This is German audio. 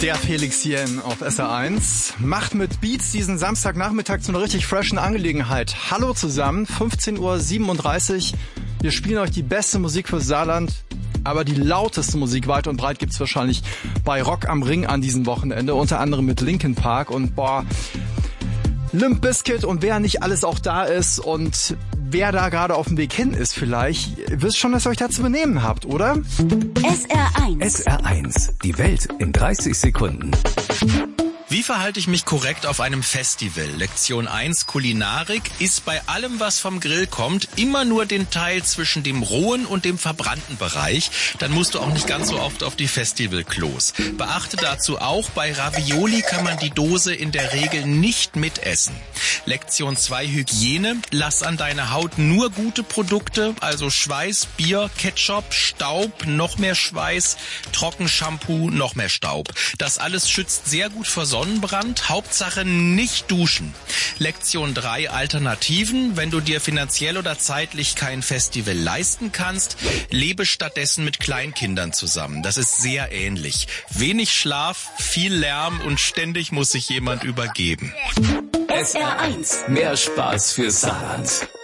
Der Felix Jen auf SR1 macht mit Beats diesen Samstagnachmittag zu einer richtig freshen Angelegenheit. Hallo zusammen, 15:37 Uhr. Wir spielen euch die beste Musik für Saarland, aber die lauteste Musik weit und breit gibt's wahrscheinlich bei Rock am Ring an diesem Wochenende, unter anderem mit Linkin Park und Limp Bizkit und wer nicht alles auch da ist und wer da gerade auf dem Weg hin ist vielleicht. Ihr wisst schon, dass ihr euch da zu benehmen habt, oder? SR1. SR1. Die Welt in 30 Sekunden. Wie verhalte ich mich korrekt auf einem Festival? Lektion 1 Kulinarik: Iss bei allem, was vom Grill kommt, immer nur den Teil zwischen dem rohen und dem verbrannten Bereich. Dann musst du auch nicht ganz so oft auf die Festivalklos. Beachte dazu auch, bei Ravioli kann man die Dose in der Regel nicht mitessen. Lektion 2 Hygiene: Lass an deine Haut nur gute Produkte, also Schweiß, Bier, Ketchup, Staub, noch mehr Schweiß, Trockenshampoo, noch mehr Staub. Das alles schützt sehr gut vor Sonnenbrand. Hauptsache nicht duschen. Lektion 3 Alternativen: Wenn du dir finanziell oder zeitlich kein Festival leisten kannst, lebe stattdessen mit Kleinkindern zusammen. Das ist sehr ähnlich. Wenig Schlaf, viel Lärm und ständig muss sich jemand übergeben. SR1. Mehr Spaß für Saarland.